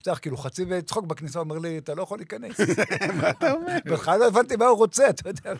צריך כאילו חצי וצחוק בכניסה, אומר לי, אתה לא יכול להיכנס. מה אתה אומר? בכלל לא הבנתי מה הוא רוצה, אתה יודע.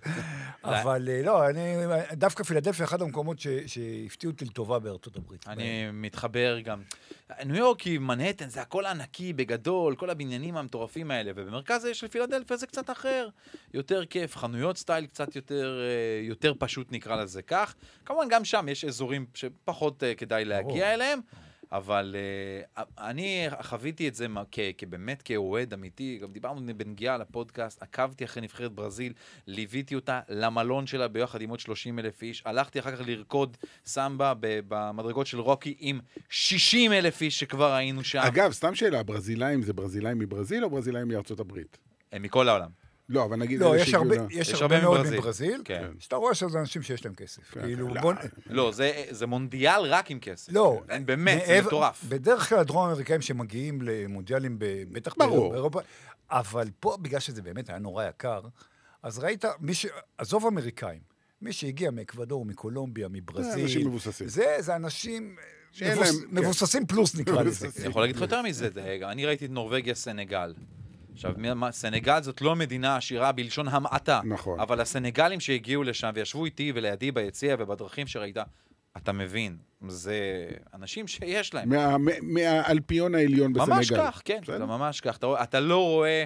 אבל לא, דווקא פילדלפיה, אחד המקומות שהפתיעו אותי לטובה בארצות הברית. אני מתחבר גם. ניו יורק היא מנהטן, זה הכל ענקי, בגדול, כל הבניינים המטורפים האלה, ובמרכז של פילדלפיה זה קצת אחר. יותר כיף, חנויות סטייל קצת יותר פשוט נקרא לזה כך. כמובן גם שם יש אזורים שפחות כדאי להגיע אליהם, אבל אני חוויתי את זה באמת כאוהד אמיתי, גם דיברנו בנגיעה לפודקאסט, עקבתי אחרי נבחרת ברזיל, ליוויתי אותה למלון שלה ביחד עם עוד 30,000 איש, הלכתי אחר כך לרקוד סמבה במדרגות של רוקי עם 60,000 איש שכבר היינו שם. אגב, סתם שאלה, ברזילאים זה ברזילאים מברזיל או ברזילאים מארצות הברית? הם מכל העולם. לא, אבל נגיד... לא, יש הרבה מאוד מברזיל, כן. שאתה רואה שזה אנשים שיש להם כסף. לא, זה מונדיאל רק עם כסף. לא. באמת, זה מטורף. בדרך כלל הדרום האמריקאים שמגיעים למונדיאלים בטח באירופה, אבל פה, בגלל שזה באמת היה נורא יקר, אז ראית, עזוב אמריקאים, מי שהגיע מאקוודור, מקולומביה, מברזיל, זה אנשים מבוססים. זה אנשים מבוססים פלוס נקרא לזה. אני יכול להגיד לך יותר מזה, אני ראיתי את נורווגיה סנגל. עכשיו, סנגל זאת לא מדינה עשירה בלשון המעטה, נכון. אבל הסנגלים שהגיעו לשם וישבו איתי ולידי ביציע ובדרכים שראית, אתה מבין, זה אנשים שיש להם. מהאלפיון העליון בסנגל. ממש כך, כן, זה ממש כך. אתה לא רואה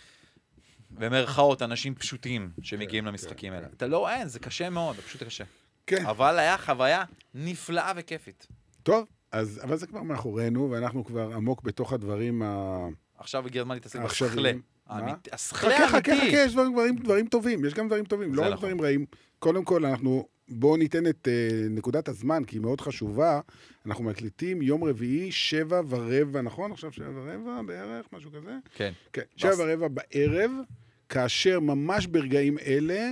במרכאות אנשים פשוטים שמגיעים למשחקים האלה. אתה לא רואה, זה קשה מאוד, זה פשוט קשה. כן. אבל היה חוויה נפלאה וכיפית. טוב, אבל זה כבר מאחורינו, ואנחנו כבר עמוק בתוך הדברים עכשיו הגיע הזמן להתעסק עכשיו, בשכלה. מה? השכלה האמיתי. חכה, יש דברים טובים, יש גם דברים טובים, לא רק דברים רעים. קודם כל, בואו ניתן את נקודת הזמן, כי היא מאוד חשובה. אנחנו מקליטים יום רביעי, 7:15, נכון? עכשיו 7:15 בערך, משהו כזה? כן. 7:15 בערב, כאשר ממש ברגעים אלה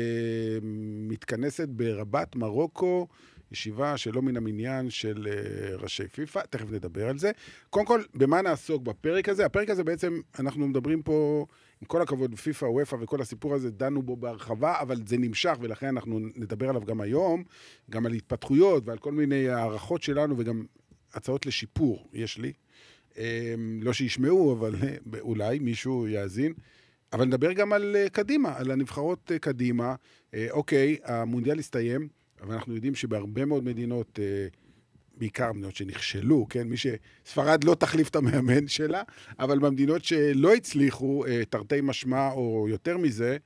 מתכנסת ברבת מרוקו, ישיבה שלא מן המניין של ראשי פיפה, תכף נדבר על זה. קודם כל, במה נעסוק בפרק הזה? הפרק הזה בעצם, אנחנו מדברים פה, עם כל הכבוד, פיפה, וויפה וכל הסיפור הזה, דנו בו בהרחבה, אבל זה נמשך, ולכן אנחנו נדבר עליו גם היום, גם על התפתחויות ועל כל מיני הערכות שלנו, וגם הצעות לשיפור, יש לי. לא שישמעו, אבל אולי מישהו יאזין. אבל נדבר גם על קדימה, על הנבחרות קדימה. אוקיי, המונדיאל הסתיים, אבל אנחנו יודעים שבהרבה מאוד מדינות, בעיקר מדינות שנכשלו, כן? ספרד לא תחליף את המאמן שלה, אבל במדינות שלא הצליחו, תרתי משמע או יותר מזה,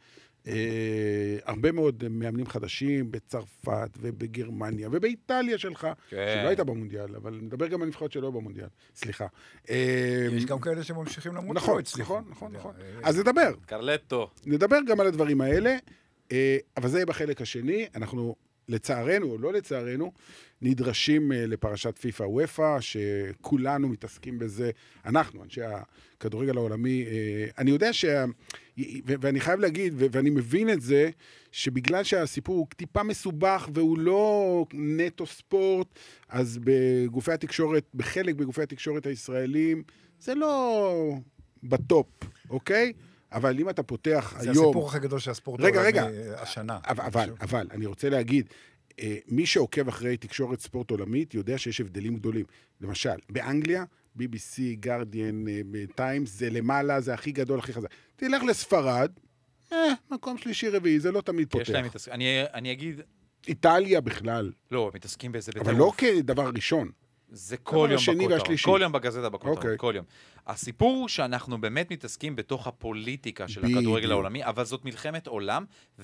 הרבה מאוד מאמנים חדשים בצרפת ובגרמניה ובאיטליה שלך, שלא הייתה במונדיאל, אבל נדבר גם על נבחרות שלא במונדיאל. סליחה. יש גם כאלה שממשיכים למות. נכון. אז נדבר. קרלטו. נדבר גם על הדברים האלה, אבל זה יהיה בחלק השני. אנחנו לצערנו או לא לצערנו, נדרשים לפרשת פיפה וויפה, שכולנו מתעסקים בזה, אנחנו, אנשי הכדורגל העולמי, אני יודע ואני חייב להגיד, ואני מבין את זה, שבגלל שהסיפור הוא טיפה מסובך, והוא לא נטו ספורט, אז בגופי התקשורת, בחלק בגופי התקשורת הישראלים, זה לא בטופ, אוקיי? אבל אם אתה פותח היום... זה הסיפור הכי גדול של הספורט העולמי השנה. אבל אני רוצה להגיד, מי שעוקב אחרי תקשורת ספורט עולמית יודע שיש הבדלים גדולים. למשל, באנגליה, BBC, גרדיאן, טיימס, זה למעלה, זה הכי גדול, הכי חזק. תלך לספרד, מקום שלישי רביעי, זה לא תמיד פותח. אני אגיד... איטליה בכלל. לא, מתעסקים בזה בטירוף. אבל לא כדבר ראשון. זה כל יום בכותרות, כל יום בגזטה בכותרות, כל יום. הסיפור הוא שאנחנו באמת מתעסקים בתוך הפוליטיקה של הכדורגל העולמי, אבל זאת מלחמת עולם,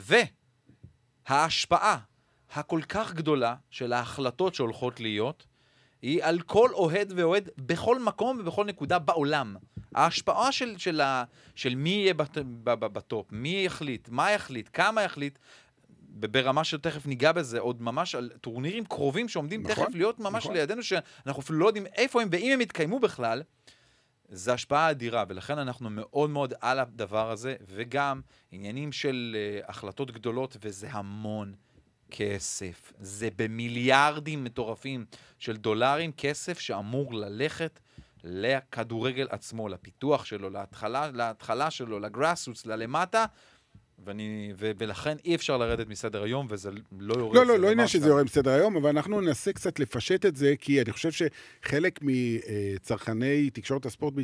וההשפעה הכל כך גדולה של ההחלטות שהולכות להיות, היא על כל אוהד ואוהד בכל מקום ובכל נקודה בעולם. ההשפעה של מי יהיה בטופ, מי יחליט, מה יחליט, כמה יחליט, ברמה שתכף ניגע בזה, עוד ממש על טורנירים קרובים שעומדים תכף להיות ממש לידינו, שאנחנו אפילו לא יודעים איפה הם, ואם הם יתקיימו בכלל, זה השפעה אדירה, ולכן אנחנו מאוד מאוד על הדבר הזה, וגם עניינים של החלטות גדולות, וזה המון כסף. זה במיליארדים מטורפים של דולרים, כסף שאמור ללכת לכדורגל עצמו, לפיתוח שלו, להתחלה שלו, לגראסוס, ללמטה, ולכן אי אפשר לרדת מסדר היום, וזה לא יורד. לא עניין שזה יורד מסדר היום, אבל אנחנו ננסה קצת לפשט את זה, כי אני חושב שחלק מצרכני תקשורת הספורט